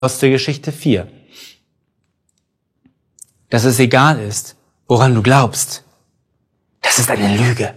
Apostelgeschichte 4. Dass es egal ist, woran du glaubst, das ist eine Lüge.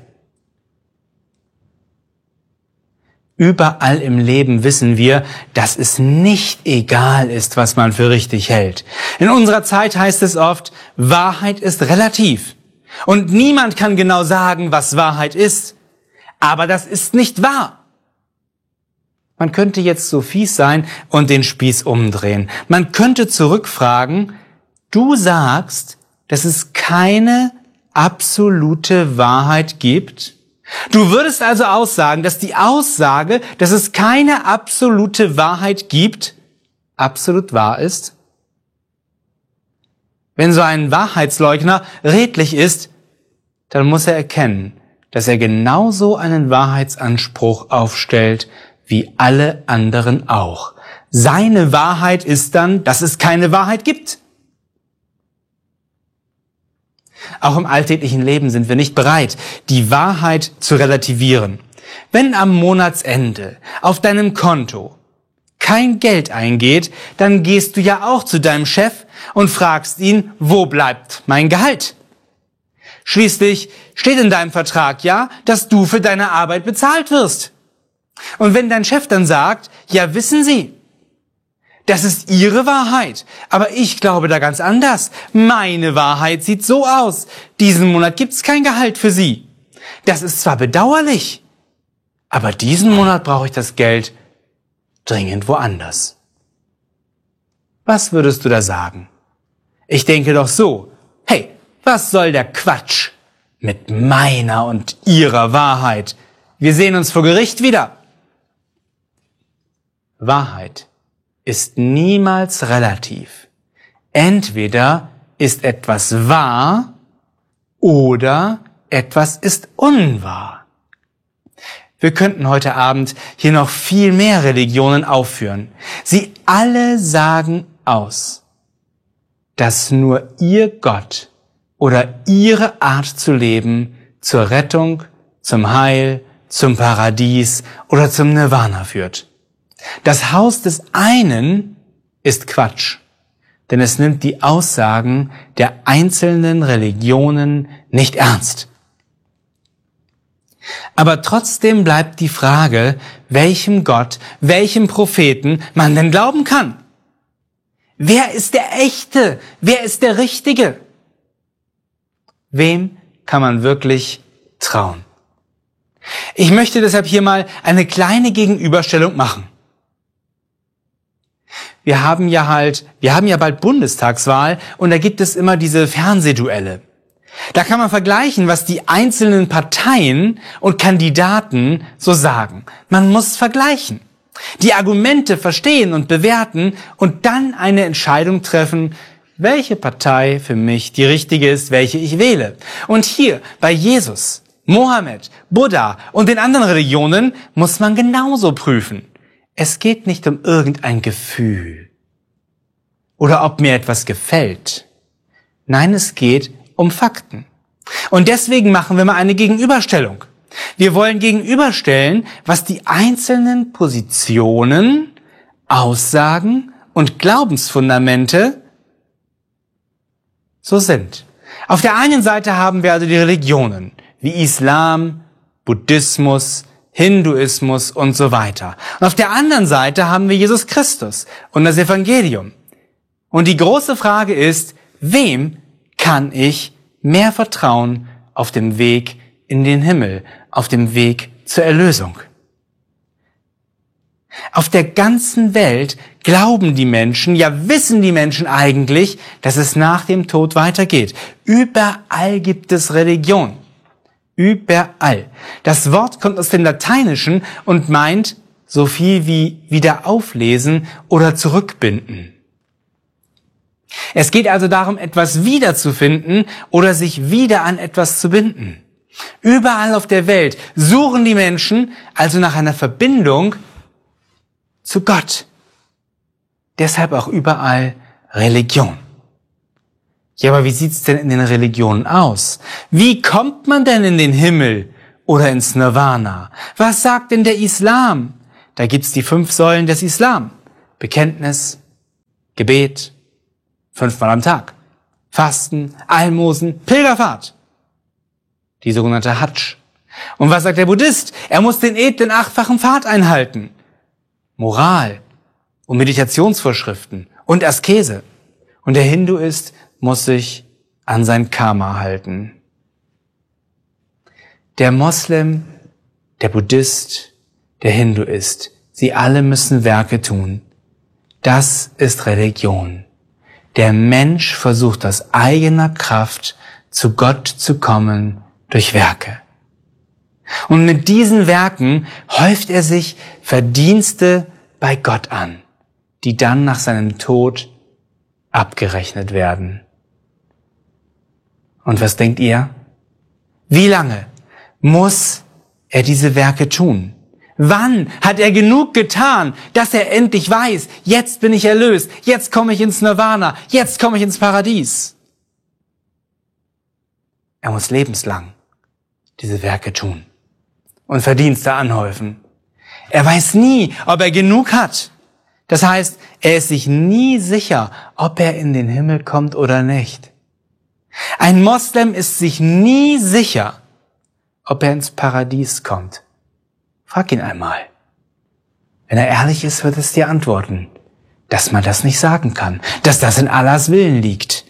Überall im Leben wissen wir, dass es nicht egal ist, was man für richtig hält. In unserer Zeit heißt es oft, Wahrheit ist relativ. Und niemand kann genau sagen, was Wahrheit ist. Aber das ist nicht wahr. Man könnte jetzt so fies sein und den Spieß umdrehen. Man könnte zurückfragen, du sagst, dass es keine absolute Wahrheit gibt? Du würdest also aussagen, dass die Aussage, dass es keine absolute Wahrheit gibt, absolut wahr ist? Wenn so ein Wahrheitsleugner redlich ist, dann muss er erkennen, dass er genauso einen Wahrheitsanspruch aufstellt, wie alle anderen auch. Seine Wahrheit ist dann, dass es keine Wahrheit gibt. Auch im alltäglichen Leben sind wir nicht bereit, die Wahrheit zu relativieren. Wenn am Monatsende auf deinem Konto kein Geld eingeht, dann gehst du ja auch zu deinem Chef und fragst ihn, wo bleibt mein Gehalt? Schließlich steht in deinem Vertrag ja, dass du für deine Arbeit bezahlt wirst. Und wenn dein Chef dann sagt, ja, wissen Sie, das ist Ihre Wahrheit, aber ich glaube da ganz anders. Meine Wahrheit sieht so aus. Diesen Monat gibt's kein Gehalt für Sie. Das ist zwar bedauerlich, aber diesen Monat brauche ich das Geld dringend woanders. Was würdest du da sagen? Ich denke doch so, hey, was soll der Quatsch mit meiner und Ihrer Wahrheit? Wir sehen uns vor Gericht wieder. Wahrheit ist niemals relativ. Entweder ist etwas wahr oder etwas ist unwahr. Wir könnten heute Abend hier noch viel mehr Religionen aufführen. Sie alle sagen aus, dass nur ihr Gott oder ihre Art zu leben zur Rettung, zum Heil, zum Paradies oder zum Nirvana führt. Das Haus des einen ist Quatsch, denn es nimmt die Aussagen der einzelnen Religionen nicht ernst. Aber trotzdem bleibt die Frage, welchem Gott, welchem Propheten man denn glauben kann. Wer ist der Echte? Wer ist der Richtige? Wem kann man wirklich trauen? Ich möchte deshalb hier mal eine kleine Gegenüberstellung machen. Wir haben ja bald Bundestagswahl und da gibt es immer diese Fernsehduelle. Da kann man vergleichen, was die einzelnen Parteien und Kandidaten so sagen. Man muss vergleichen, die Argumente verstehen und bewerten und dann eine Entscheidung treffen, welche Partei für mich die richtige ist, welche ich wähle. Und hier bei Jesus, Mohammed, Buddha und den anderen Religionen muss man genauso prüfen. Es geht nicht um irgendein Gefühl oder ob mir etwas gefällt. Nein, es geht um Fakten. Und deswegen machen wir mal eine Gegenüberstellung. Wir wollen gegenüberstellen, was die einzelnen Positionen, Aussagen und Glaubensfundamente so sind. Auf der einen Seite haben wir also die Religionen wie Islam, Buddhismus, Hinduismus und so weiter. Und auf der anderen Seite haben wir Jesus Christus und das Evangelium. Und die große Frage ist, wem kann ich mehr vertrauen auf dem Weg in den Himmel, auf dem Weg zur Erlösung? Auf der ganzen Welt glauben die Menschen, ja wissen die Menschen eigentlich, dass es nach dem Tod weitergeht. Überall gibt es Religion. Überall. Das Wort kommt aus dem Lateinischen und meint so viel wie wieder auflesen oder zurückbinden. Es geht also darum, etwas wiederzufinden oder sich wieder an etwas zu binden. Überall auf der Welt suchen die Menschen also nach einer Verbindung zu Gott. Deshalb auch überall Religion. Ja, aber wie sieht's denn in den Religionen aus? Wie kommt man denn in den Himmel oder ins Nirvana? Was sagt denn der Islam? Da gibt's die 5 Säulen des Islam. Bekenntnis, Gebet, 5-mal am Tag, Fasten, Almosen, Pilgerfahrt, die sogenannte Hadsch. Und was sagt der Buddhist? Er muss den edlen 8-fachen Pfad einhalten. Moral und Meditationsvorschriften und Askese. Und der Hinduist muss sich an sein Karma halten. Der Moslem, der Buddhist, der Hinduist, sie alle müssen Werke tun. Das ist Religion. Der Mensch versucht aus eigener Kraft zu Gott zu kommen durch Werke. Und mit diesen Werken häuft er sich Verdienste bei Gott an, die dann nach seinem Tod abgerechnet werden. Und was denkt ihr? Wie lange muss er diese Werke tun? Wann hat er genug getan, dass er endlich weiß, jetzt bin ich erlöst, jetzt komme ich ins Nirvana, jetzt komme ich ins Paradies? Er muss lebenslang diese Werke tun und Verdienste anhäufen. Er weiß nie, ob er genug hat. Das heißt, er ist sich nie sicher, ob er in den Himmel kommt oder nicht. Ein Moslem ist sich nie sicher, ob er ins Paradies kommt. Frag ihn einmal. Wenn er ehrlich ist, wird es dir antworten, dass man das nicht sagen kann, dass das in Allahs Willen liegt.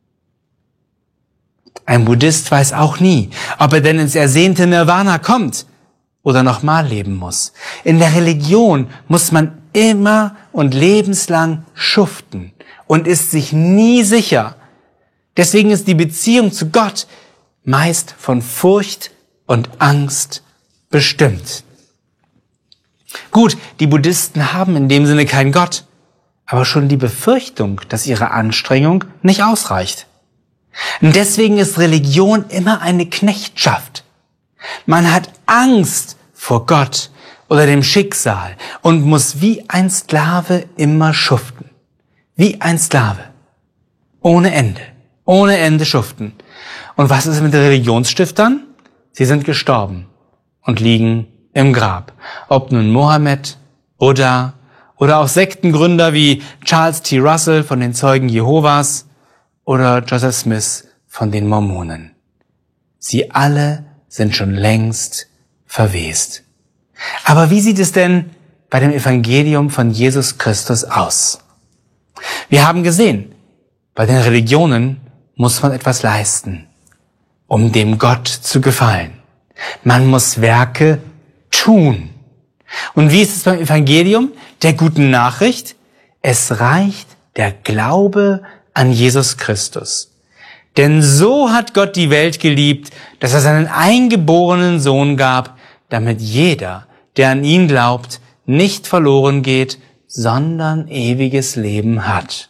Ein Buddhist weiß auch nie, ob er denn ins ersehnte Nirvana kommt oder nochmal leben muss. In der Religion muss man immer und lebenslang schuften und ist sich nie sicher. Deswegen ist die Beziehung zu Gott meist von Furcht und Angst bestimmt. Gut, die Buddhisten haben in dem Sinne keinen Gott, aber schon die Befürchtung, dass ihre Anstrengung nicht ausreicht. Und deswegen ist Religion immer eine Knechtschaft. Man hat Angst vor Gott oder dem Schicksal und muss wie ein Sklave immer schuften. Wie ein Sklave. Ohne Ende schuften. Und was ist mit den Religionsstiftern? Sie sind gestorben und liegen im Grab. Ob nun Mohammed, Buddha oder auch Sektengründer wie Charles T. Russell von den Zeugen Jehovas oder Joseph Smith von den Mormonen. Sie alle sind schon längst verwest. Aber wie sieht es denn bei dem Evangelium von Jesus Christus aus? Wir haben gesehen, bei den Religionen muss man etwas leisten, um dem Gott zu gefallen. Man muss Werke tun. Und wie ist es beim Evangelium, der guten Nachricht? Es reicht der Glaube an Jesus Christus. Denn so hat Gott die Welt geliebt, dass er seinen eingeborenen Sohn gab, damit jeder, der an ihn glaubt, nicht verloren geht, sondern ewiges Leben hat.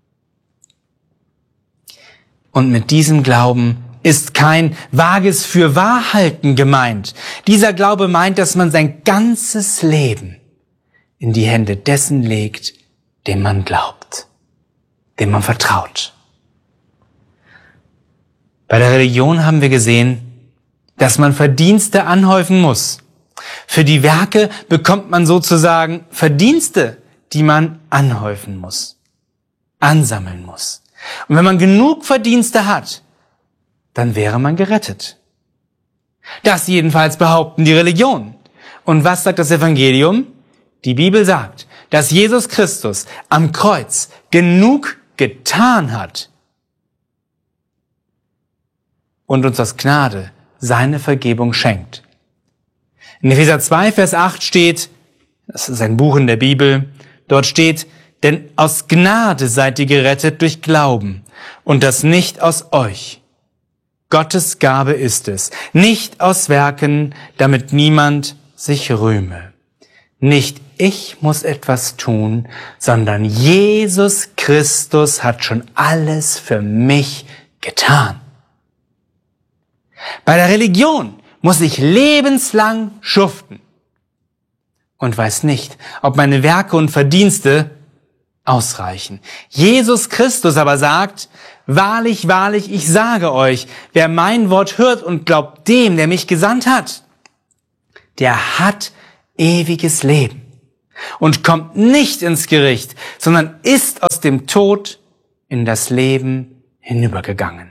Und mit diesem Glauben ist kein vages Fürwahrhalten gemeint. Dieser Glaube meint, dass man sein ganzes Leben in die Hände dessen legt, dem man glaubt, dem man vertraut. Bei der Religion haben wir gesehen, dass man Verdienste anhäufen muss. Für die Werke bekommt man sozusagen Verdienste, die man anhäufen muss, ansammeln muss. Und wenn man genug Verdienste hat, dann wäre man gerettet. Das jedenfalls behaupten die Religionen. Und was sagt das Evangelium? Die Bibel sagt, dass Jesus Christus am Kreuz genug getan hat und uns aus Gnade seine Vergebung schenkt. In Epheser 2, Vers 8 steht, das ist ein Buch in der Bibel, dort steht, denn aus Gnade seid ihr gerettet durch Glauben und das nicht aus euch. Gottes Gabe ist es, nicht aus Werken, damit niemand sich rühme. Nicht ich muss etwas tun, sondern Jesus Christus hat schon alles für mich getan. Bei der Religion muss ich lebenslang schuften und weiß nicht, ob meine Werke und Verdienste ausreichen. Jesus Christus aber sagt, wahrlich, wahrlich, ich sage euch, wer mein Wort hört und glaubt dem, der mich gesandt hat, der hat ewiges Leben und kommt nicht ins Gericht, sondern ist aus dem Tod in das Leben hinübergegangen.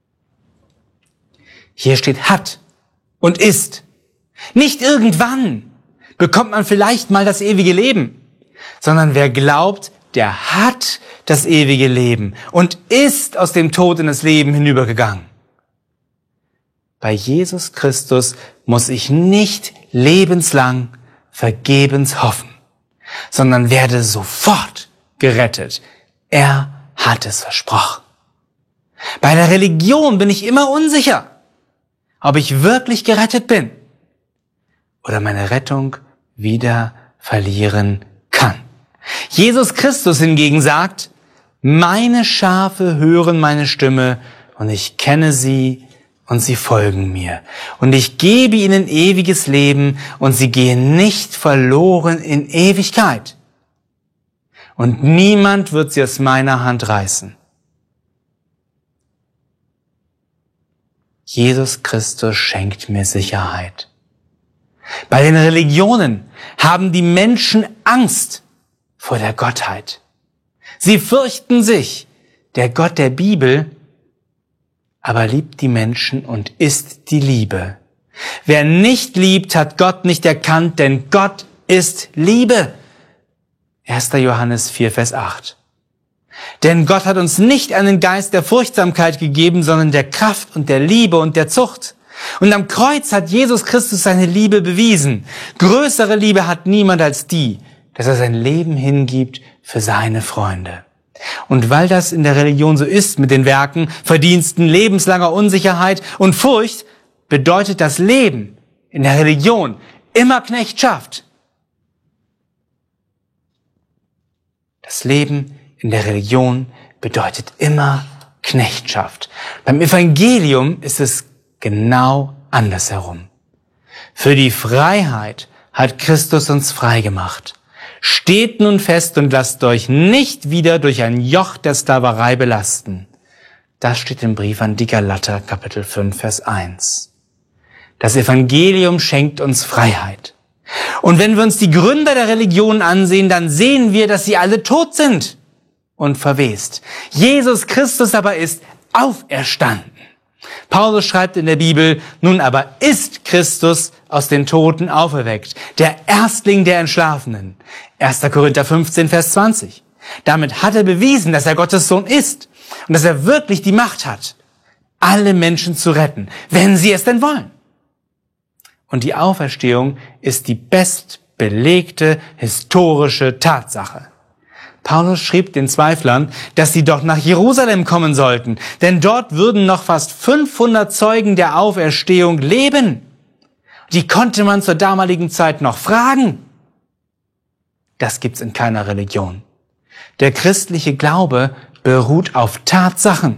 Hier steht hat und ist. Nicht irgendwann bekommt man vielleicht mal das ewige Leben, sondern wer glaubt, der hat das ewige Leben und ist aus dem Tod in das Leben hinübergegangen. Bei Jesus Christus muss ich nicht lebenslang vergebens hoffen, sondern werde sofort gerettet. Er hat es versprochen. Bei der Religion bin ich immer unsicher, ob ich wirklich gerettet bin oder meine Rettung wieder verlieren kann. Jesus Christus hingegen sagt, meine Schafe hören meine Stimme und ich kenne sie und sie folgen mir. Und ich gebe ihnen ewiges Leben und sie gehen nicht verloren in Ewigkeit. Und niemand wird sie aus meiner Hand reißen. Jesus Christus schenkt mir Sicherheit. Bei den Religionen haben die Menschen Angst vor der Gottheit. Sie fürchten sich. Der Gott der Bibel aber liebt die Menschen und ist die Liebe. Wer nicht liebt, hat Gott nicht erkannt, denn Gott ist Liebe. 1. Johannes 4, Vers 8. Denn Gott hat uns nicht einen Geist der Furchtsamkeit gegeben, sondern der Kraft und der Liebe und der Zucht. Und am Kreuz hat Jesus Christus seine Liebe bewiesen. Größere Liebe hat niemand als die, dass er sein Leben hingibt für seine Freunde. Und weil das in der Religion so ist mit den Werken, Verdiensten, lebenslanger Unsicherheit und Furcht, bedeutet das Leben in der Religion immer Knechtschaft. Das Leben in der Religion bedeutet immer Knechtschaft. Beim Evangelium ist es genau andersherum. Für die Freiheit hat Christus uns frei gemacht. Steht nun fest und lasst euch nicht wieder durch ein Joch der Sklaverei belasten. Das steht im Brief an die Galater, Kapitel 5, Vers 1. Das Evangelium schenkt uns Freiheit. Und wenn wir uns die Gründer der Religion ansehen, dann sehen wir, dass sie alle tot sind und verwest. Jesus Christus aber ist auferstanden. Paulus schreibt in der Bibel, nun aber ist Christus aus den Toten auferweckt, der Erstling der Entschlafenen. 1. Korinther 15, Vers 20. Damit hat er bewiesen, dass er Gottes Sohn ist und dass er wirklich die Macht hat, alle Menschen zu retten, wenn sie es denn wollen. Und die Auferstehung ist die bestbelegte historische Tatsache. Paulus schrieb den Zweiflern, dass sie doch nach Jerusalem kommen sollten, denn dort würden noch fast 500 Zeugen der Auferstehung leben. Die konnte man zur damaligen Zeit noch fragen. Das gibt's in keiner Religion. Der christliche Glaube beruht auf Tatsachen.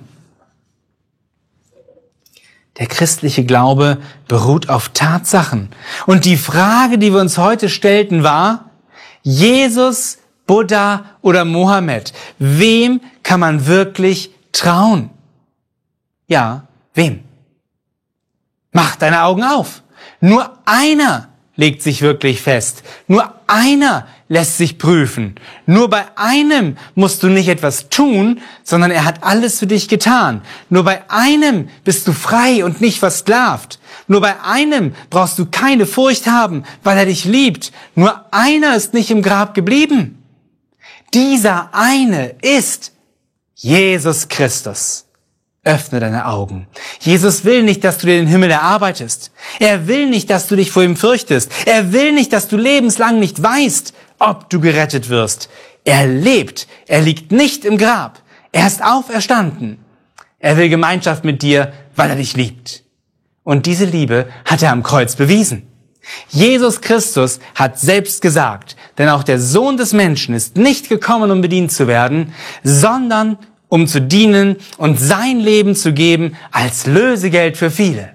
Der christliche Glaube beruht auf Tatsachen. Und die Frage, die wir uns heute stellten, war, Jesus, Buddha oder Mohammed, wem kann man wirklich trauen? Ja, wem? Mach deine Augen auf. Nur einer legt sich wirklich fest. Nur einer lässt sich prüfen. Nur bei einem musst du nicht etwas tun, sondern er hat alles für dich getan. Nur bei einem bist du frei und nicht versklavt. Nur bei einem brauchst du keine Furcht haben, weil er dich liebt. Nur einer ist nicht im Grab geblieben. Dieser eine ist Jesus Christus. Öffne deine Augen. Jesus will nicht, dass du dir den Himmel erarbeitest. Er will nicht, dass du dich vor ihm fürchtest. Er will nicht, dass du lebenslang nicht weißt, ob du gerettet wirst. Er lebt. Er liegt nicht im Grab. Er ist auferstanden. Er will Gemeinschaft mit dir, weil er dich liebt. Und diese Liebe hat er am Kreuz bewiesen. Jesus Christus hat selbst gesagt, denn auch der Sohn des Menschen ist nicht gekommen, um bedient zu werden, sondern um zu dienen und sein Leben zu geben als Lösegeld für viele.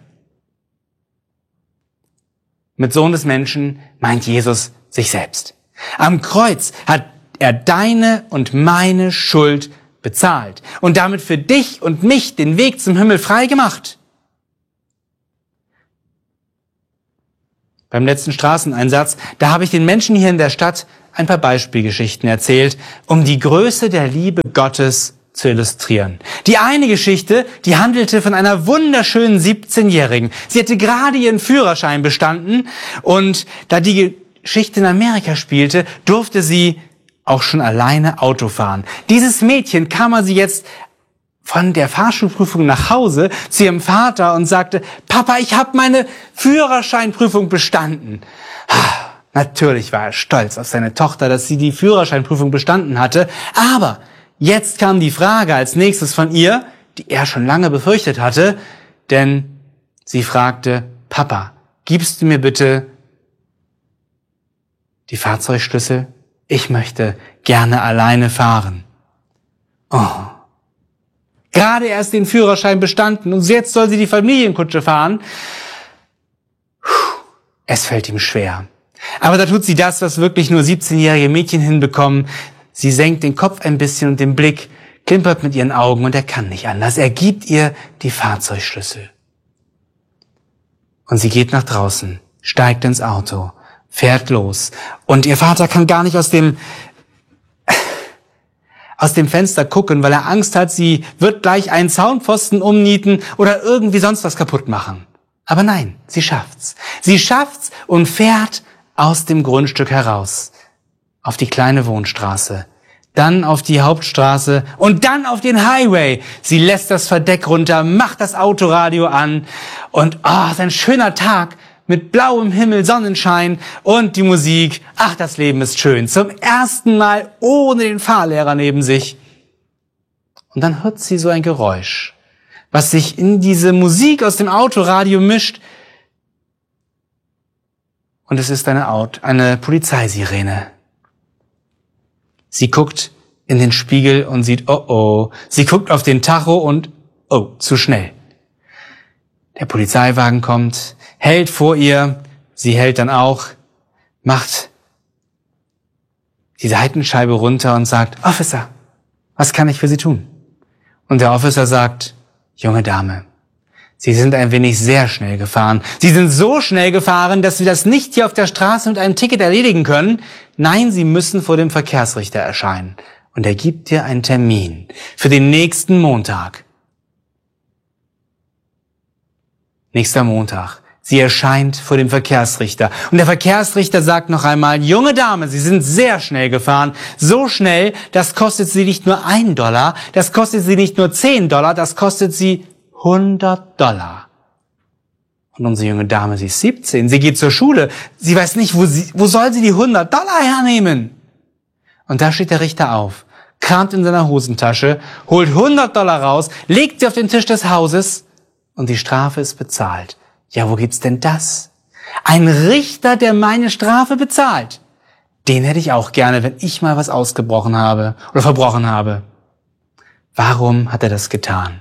Mit Sohn des Menschen meint Jesus sich selbst. Am Kreuz hat er deine und meine Schuld bezahlt und damit für dich und mich den Weg zum Himmel frei gemacht. beim letzten Straßeneinsatz, da habe ich den Menschen hier in der Stadt ein paar Beispielgeschichten erzählt, um die Größe der Liebe Gottes zu illustrieren. Die eine Geschichte, die handelte von einer wunderschönen 17-Jährigen. Sie hatte gerade ihren Führerschein bestanden und da die Geschichte in Amerika spielte, durfte sie auch schon alleine Auto fahren. Dieses Mädchen kam also jetzt von der Fahrschulprüfung nach Hause zu ihrem Vater und sagte, Papa, ich habe meine Führerscheinprüfung bestanden. Natürlich war er stolz auf seine Tochter, dass sie die Führerscheinprüfung bestanden hatte. Aber jetzt kam die Frage als nächstes von ihr, die er schon lange befürchtet hatte, denn sie fragte, Papa, gibst du mir bitte die Fahrzeugschlüssel? Ich möchte gerne alleine fahren. Oh. Gerade erst den Führerschein bestanden und jetzt soll sie die Familienkutsche fahren. Es fällt ihm schwer. Aber da tut sie das, was wirklich nur 17-jährige Mädchen hinbekommen. Sie senkt den Kopf ein bisschen und den Blick, klimpert mit ihren Augen und er kann nicht anders. Er gibt ihr die Fahrzeugschlüssel. Und sie geht nach draußen, steigt ins Auto, fährt los. Und ihr Vater kann gar nicht aus dem Fenster gucken, weil er Angst hat, sie wird gleich einen Zaunpfosten umnieten oder irgendwie sonst was kaputt machen. Aber nein, sie schafft's. Sie schafft's und fährt aus dem Grundstück heraus. Auf die kleine Wohnstraße. Dann auf die Hauptstraße und dann auf den Highway. Sie lässt das Verdeck runter, macht das Autoradio an und es ist ein schöner Tag mit blauem Himmel, Sonnenschein und die Musik. Ach, das Leben ist schön. Zum ersten Mal ohne den Fahrlehrer neben sich. Und dann hört sie so ein Geräusch, was sich in diese Musik aus dem Autoradio mischt. Und es ist eine Polizeisirene. Sie guckt in den Spiegel und sieht, oh. Sie guckt auf den Tacho und, zu schnell. Der Polizeiwagen kommt, hält vor ihr, sie hält dann auch, macht die Seitenscheibe runter und sagt, Officer, was kann ich für Sie tun? Und der Officer sagt, junge Dame, Sie sind ein wenig sehr schnell gefahren. Sie sind so schnell gefahren, dass Sie das nicht hier auf der Straße mit einem Ticket erledigen können. Nein, Sie müssen vor dem Verkehrsrichter erscheinen. Und er gibt dir einen Termin für den nächsten Montag. Nächster Montag. Sie erscheint vor dem Verkehrsrichter. Und der Verkehrsrichter sagt noch einmal, junge Dame, Sie sind sehr schnell gefahren. So schnell, das kostet Sie nicht nur $1, das kostet Sie nicht nur $10, das kostet Sie $100. Und unsere junge Dame, sie ist 17, sie geht zur Schule. Sie weiß nicht, wo soll sie die $100 hernehmen? Und da steht der Richter auf, kramt in seiner Hosentasche, holt $100 raus, legt sie auf den Tisch des Hauses und die Strafe ist bezahlt. Ja, wo gibt's denn das? Ein Richter, der meine Strafe bezahlt. Den hätte ich auch gerne, wenn ich mal was ausgebrochen habe oder verbrochen habe. Warum hat er das getan?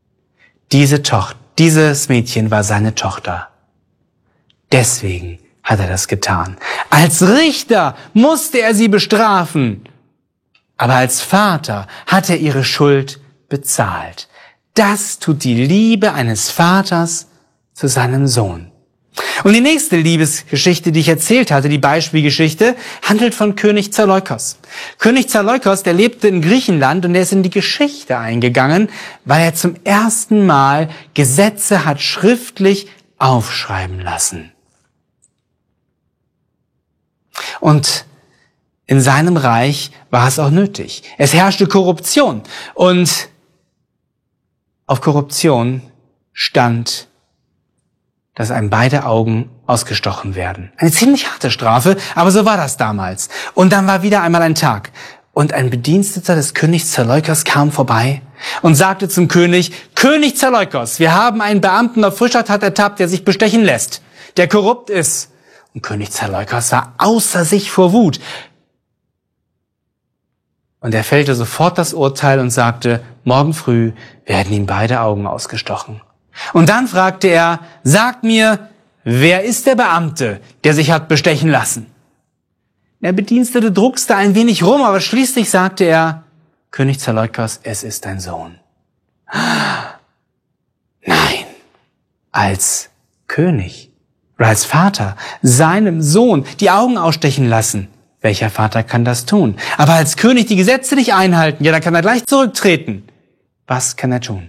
Dieses Mädchen war seine Tochter. Deswegen hat er das getan. Als Richter musste er sie bestrafen. Aber als Vater hat er ihre Schuld bezahlt. Das tut die Liebe eines Vaters zu seinem Sohn. Und die nächste Liebesgeschichte, die ich erzählt hatte, die Beispielgeschichte, handelt von König Zaleukos. König Zaleukos, der lebte in Griechenland und er ist in die Geschichte eingegangen, weil er zum ersten Mal Gesetze hat schriftlich aufschreiben lassen. Und in seinem Reich war es auch nötig. Es herrschte Korruption und auf Korruption stand, dass einem beide Augen ausgestochen werden. Eine ziemlich harte Strafe, aber so war das damals. Und dann war wieder einmal ein Tag. Und ein Bediensteter des Königs Zaleukos kam vorbei und sagte zum König, König Zaleukos, wir haben einen Beamten auf frischer Tat ertappt, der sich bestechen lässt, der korrupt ist. Und König Zaleukos war außer sich vor Wut. Und er fällte sofort das Urteil und sagte, morgen früh werden ihm beide Augen ausgestochen. Und dann fragte er, sagt mir, wer ist der Beamte, der sich hat bestechen lassen? Der Bedienstete druckste ein wenig rum, aber schließlich sagte er, König Zaleukos, es ist dein Sohn. Nein, als König oder als Vater seinem Sohn die Augen ausstechen lassen. Welcher Vater kann das tun? Aber als König die Gesetze nicht einhalten, ja, dann kann er gleich zurücktreten. Was kann er tun?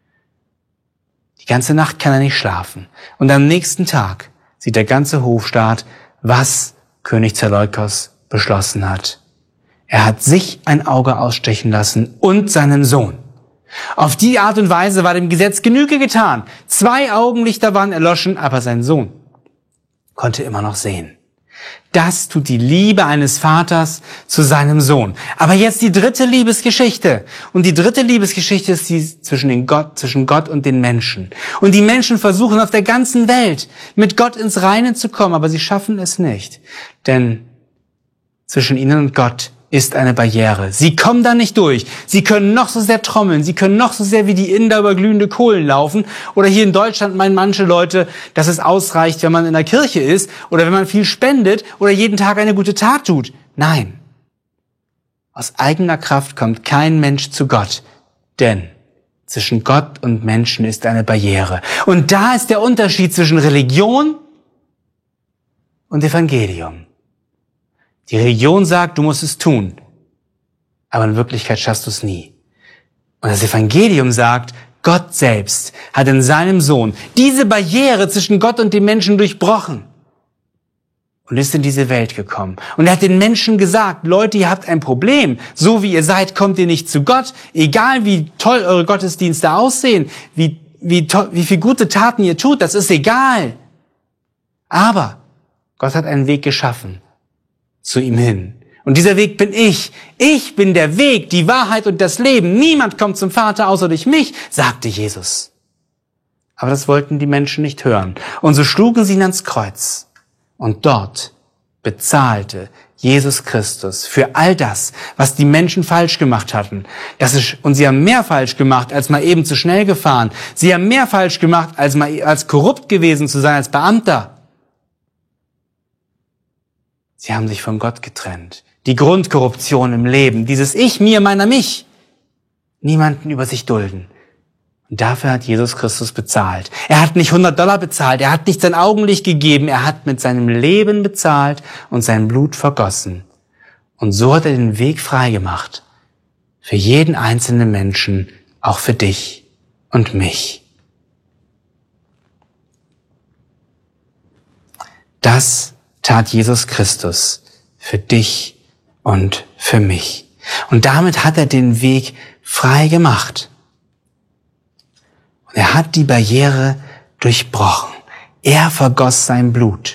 Die ganze Nacht kann er nicht schlafen. Und am nächsten Tag sieht der ganze Hofstaat, was König Zeleukos beschlossen hat. Er hat sich ein Auge ausstechen lassen und seinem Sohn. Auf die Art und Weise war dem Gesetz Genüge getan. 2 Augenlichter waren erloschen, aber sein Sohn konnte immer noch sehen. Das tut die Liebe eines Vaters zu seinem Sohn. Aber jetzt die dritte Liebesgeschichte. Und die dritte Liebesgeschichte ist die zwischen Gott und den Menschen. Und die Menschen versuchen auf der ganzen Welt mit Gott ins Reine zu kommen, aber sie schaffen es nicht. Denn zwischen ihnen und Gott ist eine Barriere. Sie kommen da nicht durch. Sie können noch so sehr trommeln. Sie können noch so sehr wie die Inder über glühende Kohlen laufen. Oder hier in Deutschland meinen manche Leute, dass es ausreicht, wenn man in der Kirche ist oder wenn man viel spendet oder jeden Tag eine gute Tat tut. Nein. Aus eigener Kraft kommt kein Mensch zu Gott. Denn zwischen Gott und Menschen ist eine Barriere. Und da ist der Unterschied zwischen Religion und Evangelium. Die Religion sagt, du musst es tun, aber in Wirklichkeit schaffst du es nie. Und das Evangelium sagt, Gott selbst hat in seinem Sohn diese Barriere zwischen Gott und dem Menschen durchbrochen und ist in diese Welt gekommen. Und er hat den Menschen gesagt, Leute, ihr habt ein Problem. So wie ihr seid, kommt ihr nicht zu Gott. Egal wie toll eure Gottesdienste aussehen, wie viel gute Taten ihr tut, das ist egal. Aber Gott hat einen Weg geschaffen zu ihm hin. Und dieser Weg bin ich. Ich bin der Weg, die Wahrheit und das Leben. Niemand kommt zum Vater außer durch mich, sagte Jesus. Aber das wollten die Menschen nicht hören. Und so schlugen sie ihn ans Kreuz. Und dort bezahlte Jesus Christus für all das, was die Menschen falsch gemacht hatten. Und sie haben mehr falsch gemacht, als mal eben zu schnell gefahren. Sie haben mehr falsch gemacht, als korrupt gewesen zu sein, als Beamter. Sie haben sich von Gott getrennt. Die Grundkorruption im Leben, dieses Ich, mir, meiner, mich. Niemanden über sich dulden. Und dafür hat Jesus Christus bezahlt. Er hat nicht $100 bezahlt, er hat nicht sein Augenlicht gegeben, er hat mit seinem Leben bezahlt und sein Blut vergossen. Und so hat er den Weg frei gemacht. Für jeden einzelnen Menschen, auch für dich und mich. Das tat Jesus Christus für dich und für mich. Und damit hat er den Weg frei gemacht. Und er hat die Barriere durchbrochen. Er vergoss sein Blut.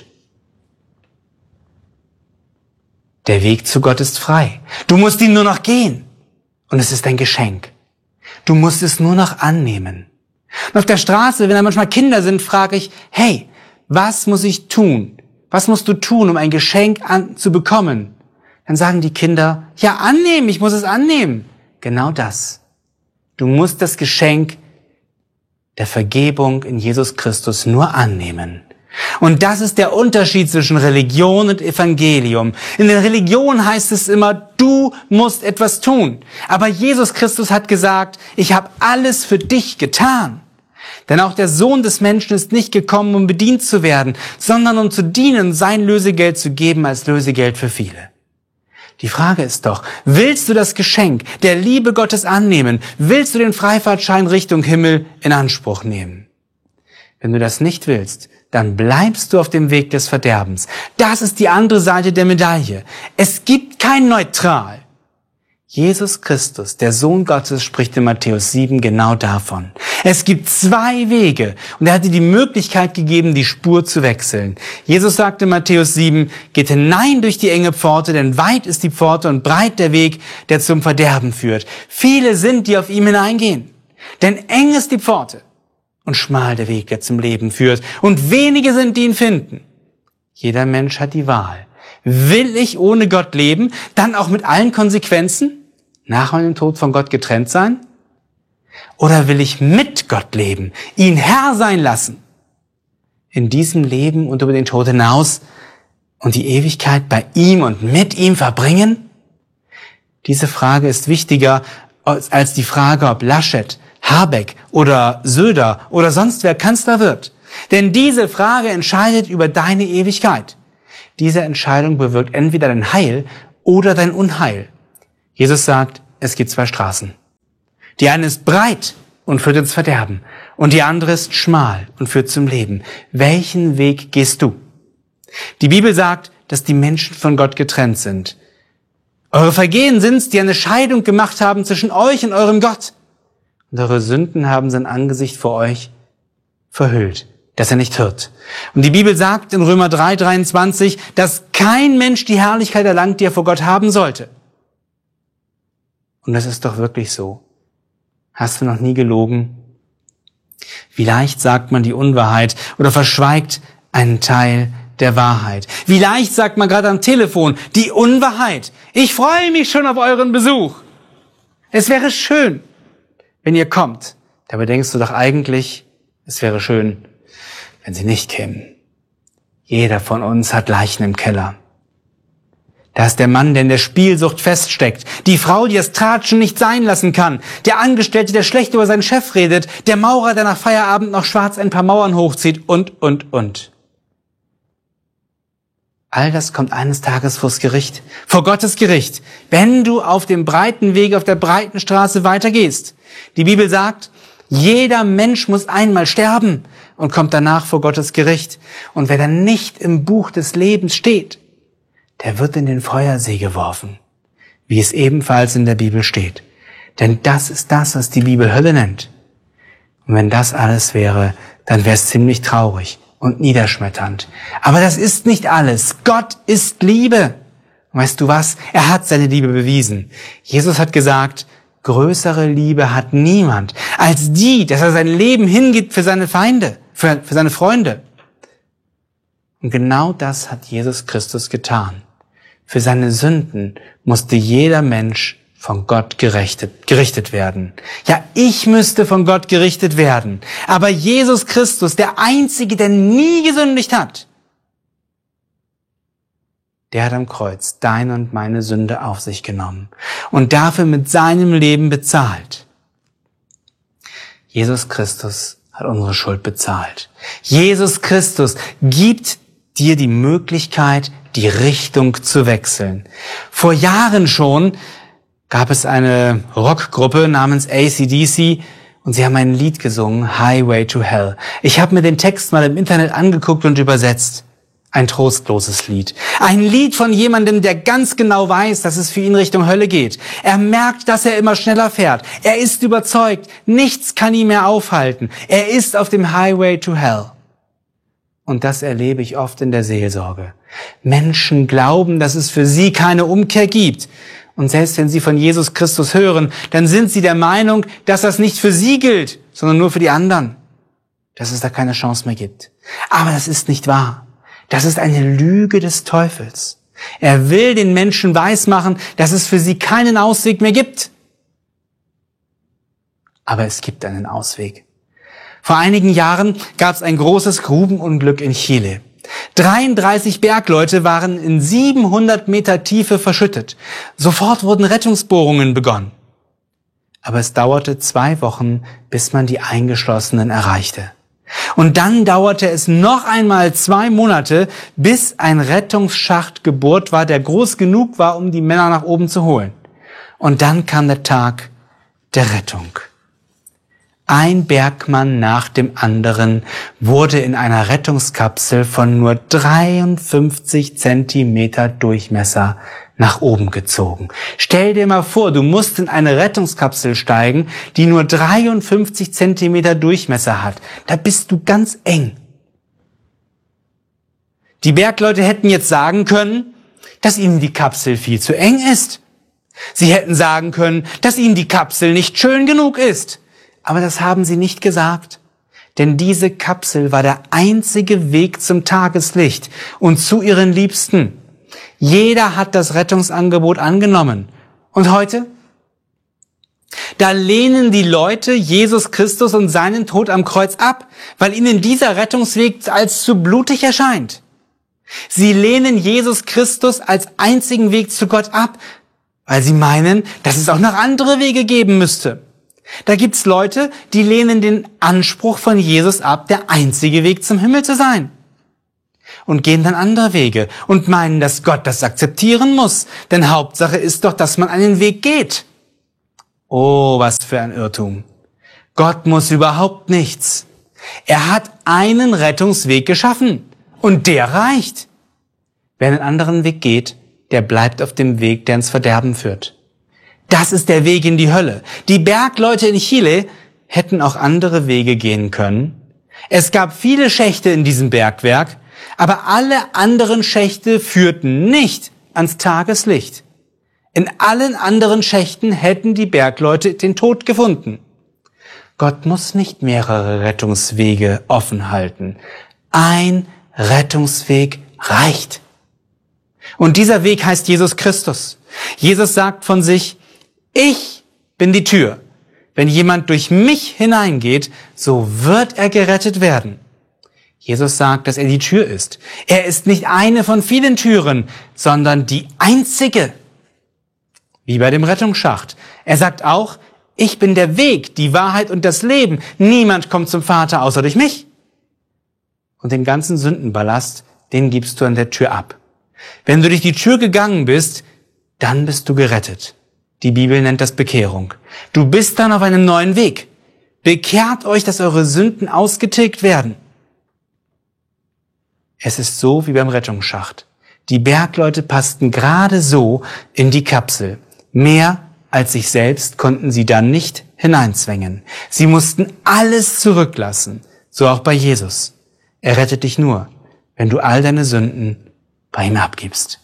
Der Weg zu Gott ist frei. Du musst ihn nur noch gehen. Und es ist ein Geschenk. Du musst es nur noch annehmen. Und auf der Straße, wenn da manchmal Kinder sind, frage ich, hey, was muss ich tun? Was musst du tun, um ein Geschenk zu bekommen? Dann sagen die Kinder, ja, annehmen, ich muss es annehmen. Genau das. Du musst das Geschenk der Vergebung in Jesus Christus nur annehmen. Und das ist der Unterschied zwischen Religion und Evangelium. In der Religion heißt es immer, du musst etwas tun. Aber Jesus Christus hat gesagt, ich habe alles für dich getan. Denn auch der Sohn des Menschen ist nicht gekommen, um bedient zu werden, sondern um zu dienen, sein Lösegeld zu geben als Lösegeld für viele. Die Frage ist doch, willst du das Geschenk der Liebe Gottes annehmen? Willst du den Freifahrtschein Richtung Himmel in Anspruch nehmen? Wenn du das nicht willst, dann bleibst du auf dem Weg des Verderbens. Das ist die andere Seite der Medaille. Es gibt kein Neutral. Jesus Christus, der Sohn Gottes, spricht in Matthäus 7 genau davon. Es gibt 2 Wege und er hat dir die Möglichkeit gegeben, die Spur zu wechseln. Jesus sagte in Matthäus 7, geht hinein durch die enge Pforte, denn weit ist die Pforte und breit der Weg, der zum Verderben führt. Viele sind, die auf ihm hineingehen. Denn eng ist die Pforte und schmal der Weg, der zum Leben führt. Und wenige sind, die ihn finden. Jeder Mensch hat die Wahl. Will ich ohne Gott leben, dann auch mit allen Konsequenzen, nach meinem Tod von Gott getrennt sein? Oder will ich mit Gott leben, ihn Herr sein lassen, in diesem Leben und über den Tod hinaus und die Ewigkeit bei ihm und mit ihm verbringen? Diese Frage ist wichtiger als die Frage, ob Laschet, Habeck oder Söder oder sonst wer Kanzler wird. Denn diese Frage entscheidet über deine Ewigkeit. Diese Entscheidung bewirkt entweder dein Heil oder dein Unheil. Jesus sagt, es gibt zwei Straßen. Die eine ist breit und führt ins Verderben und die andere ist schmal und führt zum Leben. Welchen Weg gehst du? Die Bibel sagt, dass die Menschen von Gott getrennt sind. Eure Vergehen sind's, die eine Scheidung gemacht haben zwischen euch und eurem Gott. Und eure Sünden haben sein Angesicht vor euch verhüllt, dass er nicht hört. Und die Bibel sagt in Römer 3,23, dass kein Mensch die Herrlichkeit erlangt, die er vor Gott haben sollte. Und das ist doch wirklich so. Hast du noch nie gelogen? Wie leicht sagt man die Unwahrheit oder verschweigt einen Teil der Wahrheit. Wie leicht sagt man gerade am Telefon die Unwahrheit. Ich freue mich schon auf euren Besuch. Es wäre schön, wenn ihr kommt. Dabei denkst du doch eigentlich, es wäre schön, wenn sie nicht kämen. Jeder von uns hat Leichen im Keller. Da ist der Mann, der in der Spielsucht feststeckt. Die Frau, die das Tratschen nicht sein lassen kann. Der Angestellte, der schlecht über seinen Chef redet. Der Maurer, der nach Feierabend noch schwarz ein paar Mauern hochzieht und. All das kommt eines Tages vors Gericht, vor Gottes Gericht, wenn du auf dem breiten Weg, auf der breiten Straße weitergehst. Die Bibel sagt, jeder Mensch muss einmal sterben und kommt danach vor Gottes Gericht. Und wer dann nicht im Buch des Lebens steht, der wird in den Feuersee geworfen, wie es ebenfalls in der Bibel steht. Denn das ist das, was die Bibel Hölle nennt. Und wenn das alles wäre, dann wäre es ziemlich traurig und niederschmetternd. Aber das ist nicht alles. Gott ist Liebe. Und weißt du was? Er hat seine Liebe bewiesen. Jesus hat gesagt, größere Liebe hat niemand als die, dass er sein Leben hingibt für seine Feinde, für seine Freunde. Und genau das hat Jesus Christus getan. Für seine Sünden musste jeder Mensch von Gott gerichtet werden. Ja, ich müsste von Gott gerichtet werden. Aber Jesus Christus, der Einzige, der nie gesündigt hat, der hat am Kreuz deine und meine Sünde auf sich genommen und dafür mit seinem Leben bezahlt. Jesus Christus hat unsere Schuld bezahlt. Jesus Christus gibt dir die Möglichkeit, die Richtung zu wechseln. Vor Jahren schon gab es eine Rockgruppe namens AC/DC und sie haben ein Lied gesungen, Highway to Hell. Ich habe mir den Text mal im Internet angeguckt und übersetzt. Ein trostloses Lied. Ein Lied von jemandem, der ganz genau weiß, dass es für ihn Richtung Hölle geht. Er merkt, dass er immer schneller fährt. Er ist überzeugt, nichts kann ihn mehr aufhalten. Er ist auf dem Highway to Hell. Und das erlebe ich oft in der Seelsorge. Menschen glauben, dass es für sie keine Umkehr gibt. Und selbst wenn sie von Jesus Christus hören, dann sind sie der Meinung, dass das nicht für sie gilt, sondern nur für die anderen. Dass es da keine Chance mehr gibt. Aber das ist nicht wahr. Das ist eine Lüge des Teufels. Er will den Menschen weismachen, dass es für sie keinen Ausweg mehr gibt. Aber es gibt einen Ausweg. Vor einigen Jahren gab es ein großes Grubenunglück in Chile. 33 Bergleute waren in 700 Meter Tiefe verschüttet. Sofort wurden Rettungsbohrungen begonnen. Aber es dauerte 2 Wochen, bis man die Eingeschlossenen erreichte. Und dann dauerte es noch einmal 2 Monate, bis ein Rettungsschacht gebohrt war, der groß genug war, um die Männer nach oben zu holen. Und dann kam der Tag der Rettung. Ein Bergmann nach dem anderen wurde in einer Rettungskapsel von nur 53 Zentimeter Durchmesser nach oben gezogen. Stell dir mal vor, du musst in eine Rettungskapsel steigen, die nur 53 Zentimeter Durchmesser hat. Da bist du ganz eng. Die Bergleute hätten jetzt sagen können, dass ihnen die Kapsel viel zu eng ist. Sie hätten sagen können, dass ihnen die Kapsel nicht schön genug ist. Aber das haben sie nicht gesagt. Denn diese Kapsel war der einzige Weg zum Tageslicht und zu ihren Liebsten. Jeder hat das Rettungsangebot angenommen. Und heute? Da lehnen die Leute Jesus Christus und seinen Tod am Kreuz ab, weil ihnen dieser Rettungsweg als zu blutig erscheint. Sie lehnen Jesus Christus als einzigen Weg zu Gott ab, weil sie meinen, dass es auch noch andere Wege geben müsste. Da gibt's Leute, die lehnen den Anspruch von Jesus ab, der einzige Weg zum Himmel zu sein. Und gehen dann andere Wege und meinen, dass Gott das akzeptieren muss. Denn Hauptsache ist doch, dass man einen Weg geht. Oh, was für ein Irrtum. Gott muss überhaupt nichts. Er hat einen Rettungsweg geschaffen. Und der reicht. Wer einen anderen Weg geht, der bleibt auf dem Weg, der ins Verderben führt. Das ist der Weg in die Hölle. Die Bergleute in Chile hätten auch andere Wege gehen können. Es gab viele Schächte in diesem Bergwerk, aber alle anderen Schächte führten nicht ans Tageslicht. In allen anderen Schächten hätten die Bergleute den Tod gefunden. Gott muss nicht mehrere Rettungswege offen halten. Ein Rettungsweg reicht. Und dieser Weg heißt Jesus Christus. Jesus sagt von sich, ich bin die Tür. Wenn jemand durch mich hineingeht, so wird er gerettet werden. Jesus sagt, dass er die Tür ist. Er ist nicht eine von vielen Türen, sondern die einzige. Wie bei dem Rettungsschacht. Er sagt auch, ich bin der Weg, die Wahrheit und das Leben. Niemand kommt zum Vater außer durch mich. Und den ganzen Sündenballast, den gibst du an der Tür ab. Wenn du durch die Tür gegangen bist, dann bist du gerettet. Die Bibel nennt das Bekehrung. Du bist dann auf einem neuen Weg. Bekehrt euch, dass eure Sünden ausgetilgt werden. Es ist so wie beim Rettungsschacht. Die Bergleute passten gerade so in die Kapsel. Mehr als sich selbst konnten sie dann nicht hineinzwängen. Sie mussten alles zurücklassen. So auch bei Jesus. Er rettet dich nur, wenn du all deine Sünden bei ihm abgibst.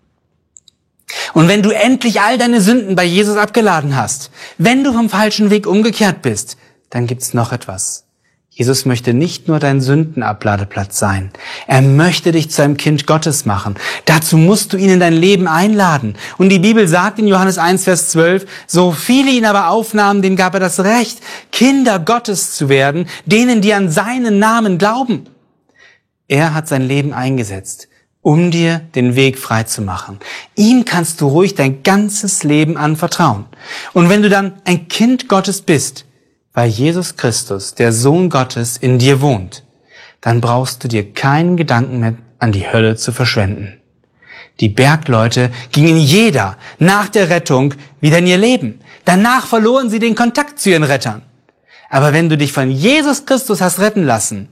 Und wenn du endlich all deine Sünden bei Jesus abgeladen hast, wenn du vom falschen Weg umgekehrt bist, dann gibt's noch etwas. Jesus möchte nicht nur dein Sündenabladeplatz sein. Er möchte dich zu einem Kind Gottes machen. Dazu musst du ihn in dein Leben einladen. Und die Bibel sagt in Johannes 1, Vers 12, so viele ihn aber aufnahmen, denen gab er das Recht, Kinder Gottes zu werden, denen, die an seinen Namen glauben. Er hat sein Leben eingesetzt, um dir den Weg frei zu machen. Ihm kannst du ruhig dein ganzes Leben anvertrauen. Und wenn du dann ein Kind Gottes bist, weil Jesus Christus, der Sohn Gottes, in dir wohnt, dann brauchst du dir keinen Gedanken mehr an die Hölle zu verschwenden. Die Bergleute gingen jeder nach der Rettung wieder in ihr Leben. Danach verloren sie den Kontakt zu ihren Rettern. Aber wenn du dich von Jesus Christus hast retten lassen,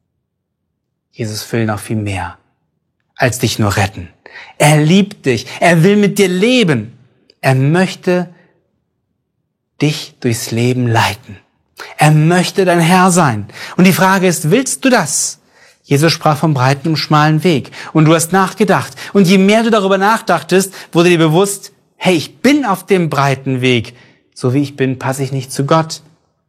Jesus will noch viel mehr als dich nur retten. Er liebt dich. Er will mit dir leben. Er möchte dich durchs Leben leiten. Er möchte dein Herr sein. Und die Frage ist, willst du das? Jesus sprach vom breiten und schmalen Weg. Und du hast nachgedacht. Und je mehr du darüber nachdachtest, wurde dir bewusst, hey, ich bin auf dem breiten Weg. So wie ich bin, passe ich nicht zu Gott.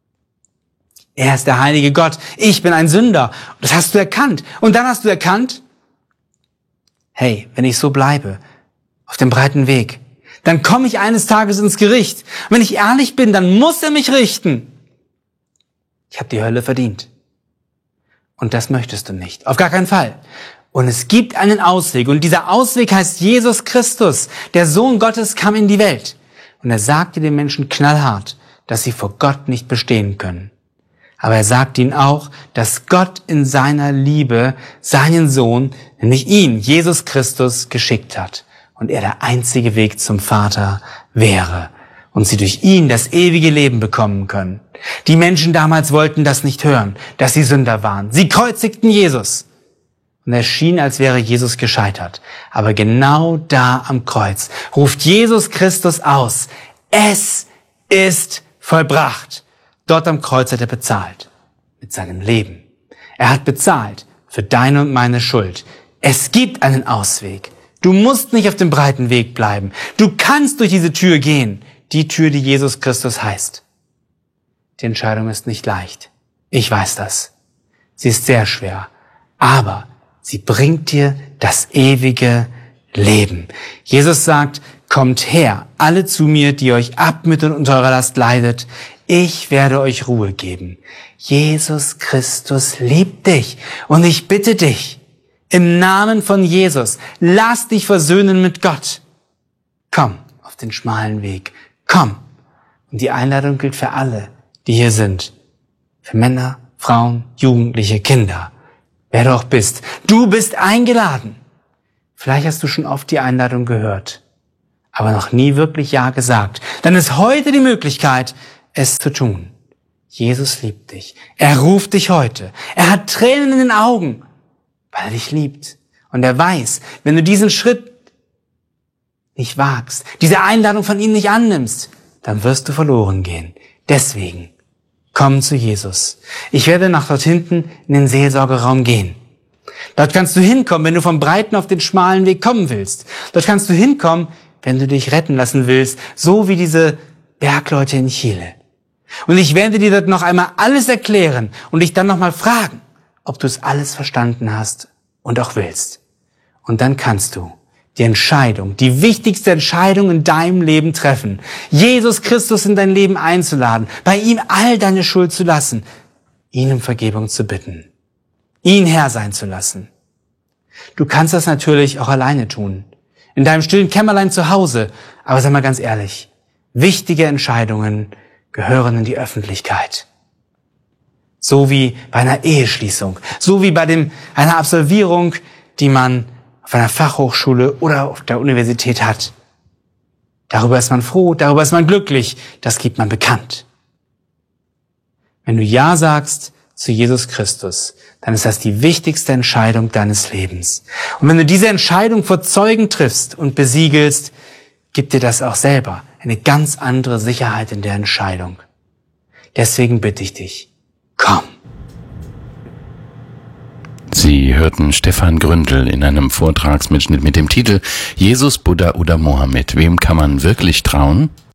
Er ist der heilige Gott. Ich bin ein Sünder. Das hast du erkannt. Und dann hast du erkannt, hey, wenn ich so bleibe, auf dem breiten Weg, dann komme ich eines Tages ins Gericht. Und wenn ich ehrlich bin, dann muss er mich richten. Ich habe die Hölle verdient. Und das möchtest du nicht. Auf gar keinen Fall. Und es gibt einen Ausweg. Und dieser Ausweg heißt Jesus Christus. Der Sohn Gottes kam in die Welt. Und er sagte den Menschen knallhart, dass sie vor Gott nicht bestehen können. Aber er sagt ihnen auch, dass Gott in seiner Liebe seinen Sohn, nämlich ihn, Jesus Christus, geschickt hat. Und er der einzige Weg zum Vater wäre. Und sie durch ihn das ewige Leben bekommen können. Die Menschen damals wollten das nicht hören, dass sie Sünder waren. Sie kreuzigten Jesus. Und es schien, als wäre Jesus gescheitert. Aber genau da am Kreuz ruft Jesus Christus aus, es ist vollbracht. Dort am Kreuz hat er bezahlt. Mit seinem Leben. Er hat bezahlt für deine und meine Schuld. Es gibt einen Ausweg. Du musst nicht auf dem breiten Weg bleiben. Du kannst durch diese Tür gehen. Die Tür, die Jesus Christus heißt. Die Entscheidung ist nicht leicht. Ich weiß das. Sie ist sehr schwer. Aber sie bringt dir das ewige Leben. Jesus sagt, kommt her, alle zu mir, die euch abmüttern und unter eurer Last leidet. Ich werde euch Ruhe geben. Jesus Christus liebt dich. Und ich bitte dich, im Namen von Jesus, lass dich versöhnen mit Gott. Komm auf den schmalen Weg. Komm. Und die Einladung gilt für alle, die hier sind. Für Männer, Frauen, Jugendliche, Kinder. Wer du auch bist. Du bist eingeladen. Vielleicht hast du schon oft die Einladung gehört, aber noch nie wirklich Ja gesagt. Dann ist heute die Möglichkeit, es zu tun. Jesus liebt dich. Er ruft dich heute. Er hat Tränen in den Augen, weil er dich liebt. Und er weiß, wenn du diesen Schritt nicht wagst, diese Einladung von ihm nicht annimmst, dann wirst du verloren gehen. Deswegen, komm zu Jesus. Ich werde nach dort hinten in den Seelsorgeraum gehen. Dort kannst du hinkommen, wenn du vom breiten auf den schmalen Weg kommen willst. Dort kannst du hinkommen, wenn du dich retten lassen willst, so wie diese Bergleute in Chile. Und ich werde dir dort noch einmal alles erklären und dich dann nochmal fragen, ob du es alles verstanden hast und auch willst. Und dann kannst du die Entscheidung, die wichtigste Entscheidung in deinem Leben treffen. Jesus Christus in dein Leben einzuladen, bei ihm all deine Schuld zu lassen, ihn um Vergebung zu bitten, ihn Herr sein zu lassen. Du kannst das natürlich auch alleine tun, in deinem stillen Kämmerlein zu Hause. Aber sei mal ganz ehrlich, wichtige Entscheidungen gehören in die Öffentlichkeit. So wie bei einer Eheschließung, so wie bei einer Absolvierung, die man auf einer Fachhochschule oder auf der Universität hat. Darüber ist man froh, darüber ist man glücklich, das gibt man bekannt. Wenn du Ja sagst zu Jesus Christus, dann ist das die wichtigste Entscheidung deines Lebens. Und wenn du diese Entscheidung vor Zeugen triffst und besiegelst, gibt dir das auch selber eine ganz andere Sicherheit in der Entscheidung. Deswegen bitte ich dich, komm. Sie hörten Stefan Gründel in einem Vortragsmitschnitt mit dem Titel Jesus, Buddha oder Mohammed. Wem kann man wirklich trauen?